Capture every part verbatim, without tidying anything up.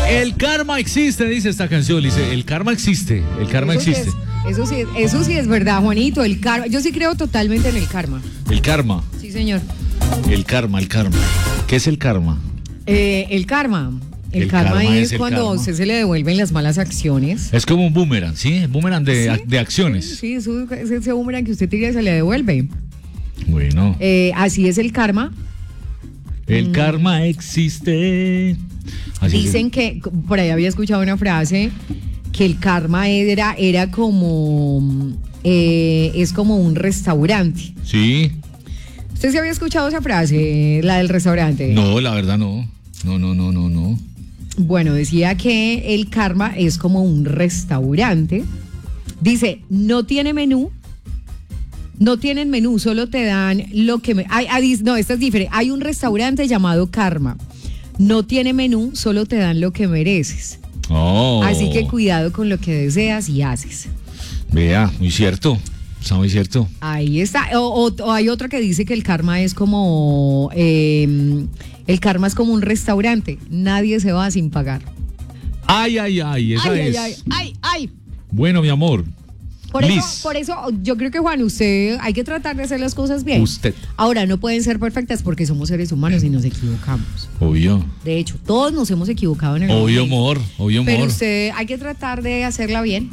El karma existe, dice esta canción, dice, el karma existe, el karma eso existe. Sí es, eso, sí, eso sí es verdad, Juanito, el karma. Yo sí creo totalmente en el karma. El karma. Sí, señor. El karma, el karma. ¿Qué es el karma? Eh, el karma. El, el karma, karma es, es cuando a usted se le devuelven las malas acciones. Es como un boomerang, ¿sí? Boomerang de, ¿Sí? de acciones. Sí, sí, eso es ese boomerang que usted tira y se le devuelve. Bueno. Eh, así es el karma. El mm. karma existe. Así Dicen es. que, por ahí había escuchado una frase, que el karma era, era como, eh, es como un restaurante. Sí. ¿Usted se había escuchado esa frase, la del restaurante? No, la verdad no. No, no, no, no, no. Bueno, decía que el karma es como un restaurante. Dice, no tiene menú. No tienen menú, solo te dan lo que... Me, hay, hay, no, esta es diferente. Hay un restaurante llamado Karma. No tiene menú, solo te dan lo que mereces. Oh. Así que cuidado con lo que deseas y haces. Vea, muy cierto. Está muy cierto. Ahí está. O, o, o hay otra que dice que el karma es como... Eh, el karma es como un restaurante. Nadie se va sin pagar. Ay, ay, ay. Esa ay, es. Ay, ay, ay, ay. Bueno, mi amor. Por eso, por eso, yo creo que, Juan, usted hay que tratar de hacer las cosas bien. Usted. Ahora, no pueden ser perfectas porque somos seres humanos y nos equivocamos. Obvio. De hecho, todos nos hemos equivocado en el Obvio, amor. Obvio, amor. Pero usted hay que tratar de hacerla bien.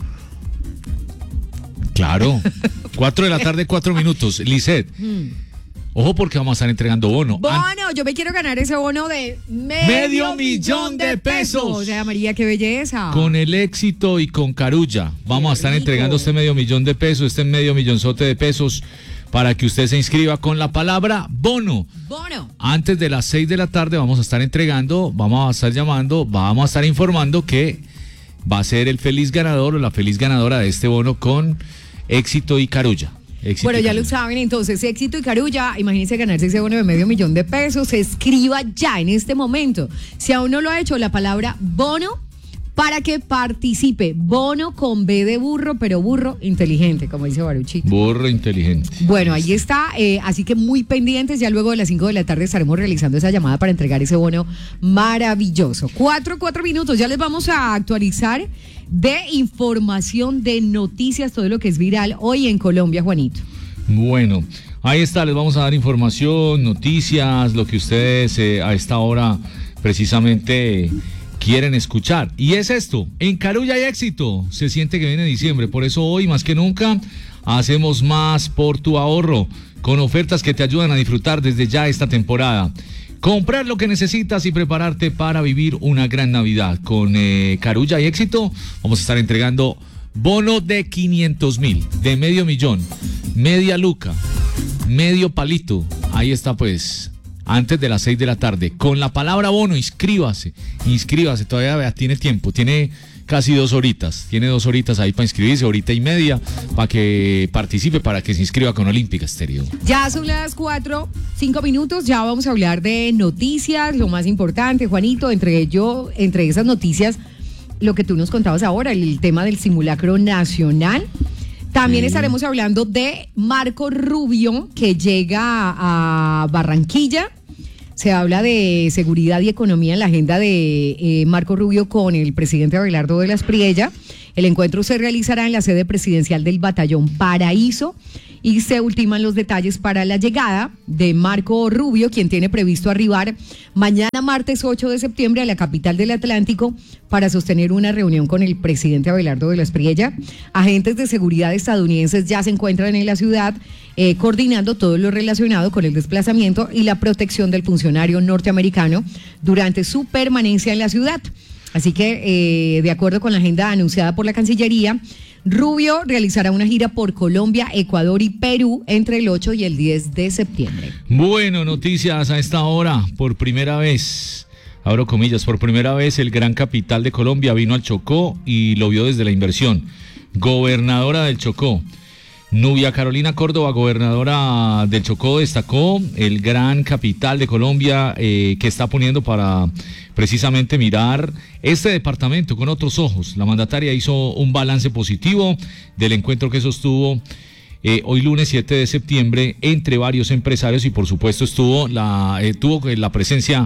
Claro. Cuatro de la tarde, cuatro minutos. Lisette. Hmm. Ojo porque vamos a estar entregando bono. Bono, yo me quiero ganar ese bono de medio, medio millón de pesos. O sea, María, qué belleza. Con el éxito y con Carulla. Vamos qué a estar rico. entregando este medio millón de pesos, este medio millonzote de pesos, para que usted se inscriba con la palabra bono. Bono. Antes de las seis de la tarde vamos a estar entregando, vamos a estar llamando, vamos a estar informando que va a ser el feliz ganador o la feliz ganadora de este bono con éxito y Carulla. Éxito bueno, ya lo saben, entonces, éxito y Carulla, imagínense ganarse ese bono de medio millón de pesos, se escriba ya en este momento. Si aún no lo ha hecho, la palabra bono para que participe. Bono con B de burro, pero burro inteligente, como dice Baruchito. Burro inteligente. Bueno, ahí está, eh, así que muy pendientes, ya luego de las cinco de la tarde estaremos realizando esa llamada para entregar ese bono maravilloso. Cuatro, cuatro minutos, ya les vamos a actualizar de información, de noticias, todo lo que es viral hoy en Colombia, Juanito. Bueno, ahí está, les vamos a dar información, noticias, lo que ustedes eh, a esta hora precisamente quieren escuchar. Y es esto, en Carulla hay éxito, se siente que viene diciembre, por eso hoy más que nunca hacemos más por tu ahorro, con ofertas que te ayudan a disfrutar desde ya esta temporada. Comprar lo que necesitas y prepararte para vivir una gran Navidad. Con eh, Carulla y éxito vamos a estar entregando bono de quinientos mil, de medio millón, media luca, medio palito. Ahí está pues, antes de las seis de la tarde. Con la palabra bono, inscríbase, inscríbase, todavía vea, tiene tiempo, tiene casi dos horitas, tiene dos horitas ahí para inscribirse, horita y media, para que participe, para que se inscriba con Olímpica Estéreo. Ya son las cuatro, cinco minutos, ya vamos a hablar de noticias, lo más importante, Juanito, entre ello, entre esas noticias, lo que tú nos contabas ahora, el tema del simulacro nacional. También sí. Estaremos hablando de Marco Rubio, que llega a Barranquilla. Se habla de seguridad y economía en la agenda de eh, Marco Rubio con el presidente Abelardo de la Espriella. El encuentro se realizará en la sede presidencial del Batallón Paraíso y se ultiman los detalles para la llegada de Marco Rubio, quien tiene previsto arribar mañana martes ocho de septiembre a la capital del Atlántico para sostener una reunión con el presidente Abelardo de la Espriella. Agentes de seguridad estadounidenses ya se encuentran en la ciudad eh, coordinando todo lo relacionado con el desplazamiento y la protección del funcionario norteamericano durante su permanencia en la ciudad. Así que, eh, de acuerdo con la agenda anunciada por la Cancillería, Rubio realizará una gira por Colombia, Ecuador y Perú entre el ocho y el diez de septiembre. Bueno, noticias a esta hora. Por primera vez, abro comillas, por primera vez el gran capital de Colombia vino al Chocó y lo vio desde la inversión. Gobernadora del Chocó. Nubia Carolina Córdoba, gobernadora del Chocó, destacó el gran capital de Colombia eh, que está poniendo para precisamente mirar este departamento con otros ojos. La mandataria hizo un balance positivo del encuentro que sostuvo eh, hoy lunes siete de septiembre entre varios empresarios y por supuesto estuvo la, eh, tuvo la presencia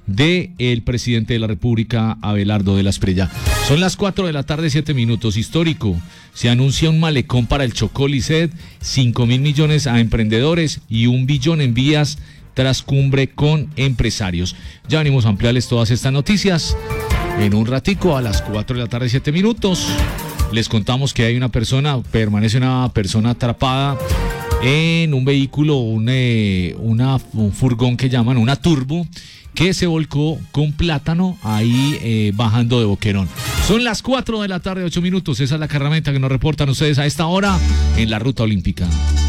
de el presidente de la República, Abelardo de la Espriella. Son las cuatro de la tarde, siete minutos. Histórico. Se anuncia un malecón para el Chocó Liced, cinco mil millones a emprendedores y un billón en vías tras cumbre con empresarios. Ya venimos a ampliarles todas estas noticias en un ratico, a las cuatro de la tarde, siete minutos. Les contamos que hay una persona, permanece una persona atrapada en un vehículo, un, eh, una, un furgón que llaman una turbo, que se volcó con plátano ahí eh, bajando de Boquerón. Son las cuatro de la tarde, ocho minutos. Esa es la carramenta que nos reportan ustedes a esta hora en la Ruta Olímpica.